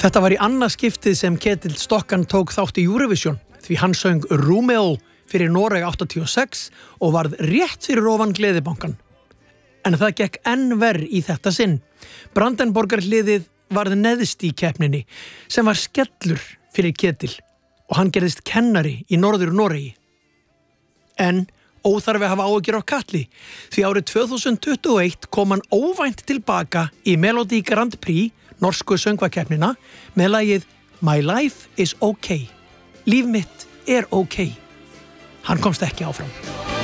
Þetta var í annað skiptið sem Ketill Stokkan tók þátt í Eurovision því hann söng Romeo fyrir Noreg 86 og varð rétt fyrir ofan Gleðibankann. En það gekk enn verr í þetta sinn. Brandenborgarliðið varð neðst í keppninni sem var skellur fyrir Ketill og hann gerðist kennari í Norður Noregi. En óþarfi að hafa áhyggjur af Katli því árið 2021 kom hann óvænt tilbaka í Melodi Grand Prix norsku söngvakeppnina með lagið My Life is OK. Líf mitt er OK. Hann komst ekki áfram.